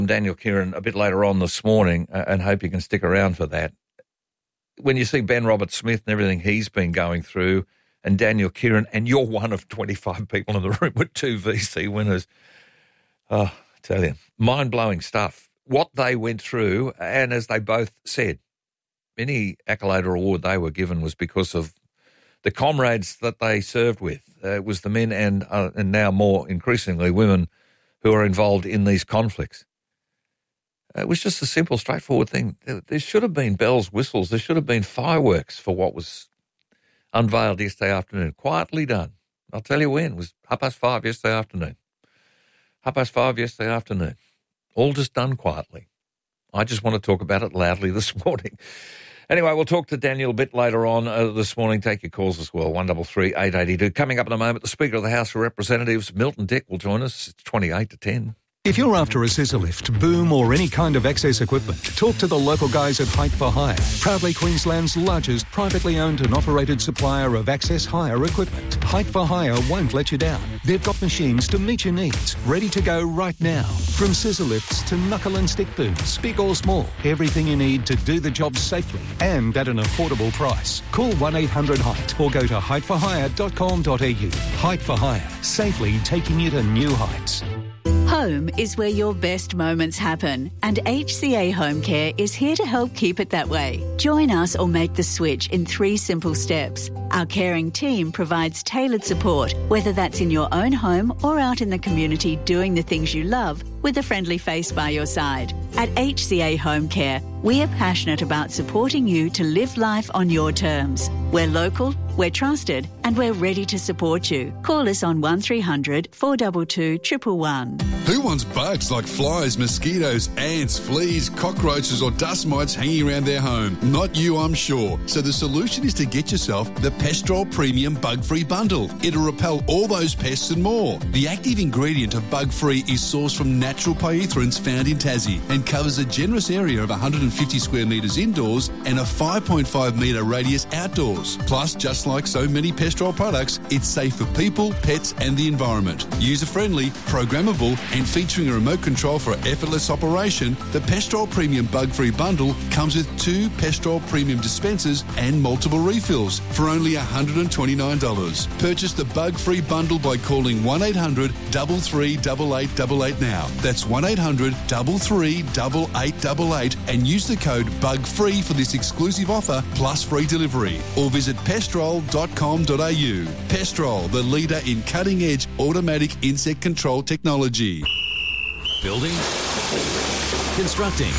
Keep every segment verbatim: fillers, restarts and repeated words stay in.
Daniel Kieran a bit later on this morning, uh, and hope you can stick around for that. When you see Ben Roberts-Smith and everything he's been going through, and Daniel Kieran, and you're one of twenty-five people in the room with two V C winners, oh, I tell you, mind-blowing stuff. What they went through, and as they both said, any accolade or award they were given was because of the comrades that they served with. Uh, it was the men and uh, and now more increasingly women who are involved in these conflicts. It was just a simple, straightforward thing. There should have been bells, whistles. There should have been fireworks for what was unveiled yesterday afternoon. Quietly done. I'll tell you when. It was half past five yesterday afternoon. Half past five yesterday afternoon. All just done quietly. I just want to talk about it loudly this morning. Anyway, we'll talk to Daniel a bit later on uh, this morning. Take your calls as well, one three three, eight eight two. Coming up in a moment, the Speaker of the House of Representatives, Milton Dick, will join us. It's twenty-eight to ten. If you're after a scissor lift, boom or any kind of access equipment, talk to the local guys at Height for Hire, proudly Queensland's largest privately owned and operated supplier of access hire equipment. Height for Hire won't let you down. They've got machines to meet your needs, ready to go right now. From scissor lifts to knuckle and stick booms, big or small, everything you need to do the job safely and at an affordable price. Call one eight hundred height or go to height for hire dot com dot a u. Height for Hire, safely taking you to new heights. Home is where your best moments happen, and H C A Home Care is here to help keep it that way. Join us or make the switch in three simple steps. Our caring team provides tailored support, whether that's in your own home or out in the community doing the things you love with a friendly face by your side. At H C A Home Care, we are passionate about supporting you to live life on your terms. We're local, we're trusted, and we're ready to support you. Call us on one three hundred, four two two, one one one. Who wants bugs like flies, mosquitoes, ants, fleas, cockroaches or dust mites hanging around their home? Not you, I'm sure. So the solution is to get yourself the Pestrol Premium Bug-Free Bundle. It'll repel all those pests and more. The active ingredient of Bug-Free is sourced from natural pyrethroins found in Tassie and covers a generous area of one hundred fifty square metres indoors and a five point five metre radius outdoors. Plus, just like so many Pestrol products, it's safe for people, pets and the environment. User-friendly, programmable and featuring a remote control for effortless operation, the Pestrol Premium Bug-Free Bundle comes with two Pestrol Premium dispensers and multiple refills for only one hundred twenty-nine dollars. Purchase the Bug-Free Bundle by calling one eight hundred, three three eight eight eight eight now. That's one eight hundred, three three eight eight eight eight and use the code BUGFREE for this exclusive offer plus free delivery. Or visit pestrol dot com dot a u. Pestrol, the leader in cutting-edge automatic insect control technology. Building, constructing,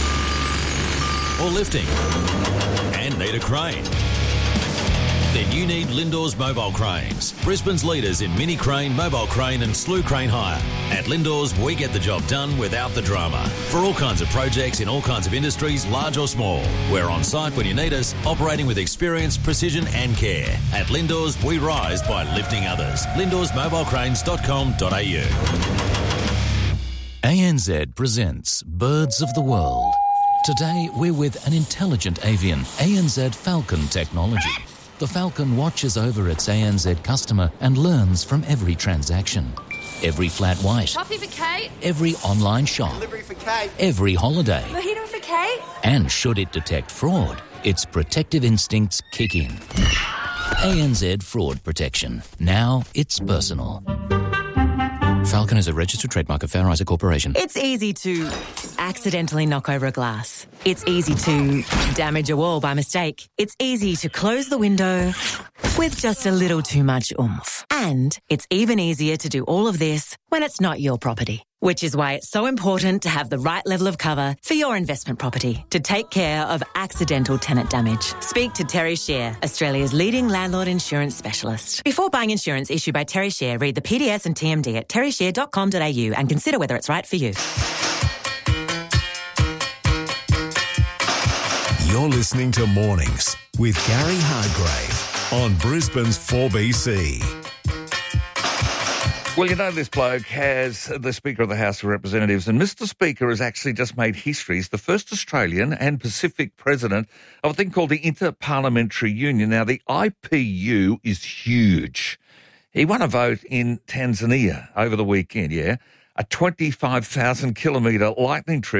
or lifting, and need a crane? Then you need Lindor's Mobile Cranes, Brisbane's leaders in mini crane, mobile crane and slew crane hire. At Lindor's, we get the job done without the drama. For all kinds of projects in all kinds of industries, large or small. We're on site when you need us, operating with experience, precision and care. At Lindor's, we rise by lifting others. lindors mobile cranes dot com dot a u. A N Z presents Birds of the World. Today, we're with an intelligent avian, A N Z Falcon technology. The Falcon watches over its A N Z customer and learns from every transaction. Every flat white. Coffee for Kate. Every online shop. Delivery for Kate. Every holiday. Mojito for Kate. And should it detect fraud, its protective instincts kick in. A N Z Fraud Protection. Now it's personal. Falcon is a registered trademark of Fair Isaac Corporation. It's easy to accidentally knock over a glass. It's easy to damage a wall by mistake. It's easy to close the window with just a little too much oomph. And it's even easier to do all of this when it's not your property. Which is why it's so important to have the right level of cover for your investment property to take care of accidental tenant damage. Speak to Terry Share, Australia's leading landlord insurance specialist. Before buying insurance issued by Terry Share, read the P D S and T M D at terry share dot com dot a u and consider whether it's right for you. You're listening to Mornings with Gary Hargrave on Brisbane's four B C. Well, you know, this bloke has the Speaker of the House of Representatives, and Mister Speaker has actually just made history. He's the first Australian and Pacific president of a thing called the Inter-Parliamentary Union. Now, the I P U is huge. He won a vote in Tanzania over the weekend, yeah? A twenty-five thousand kilometre lightning trip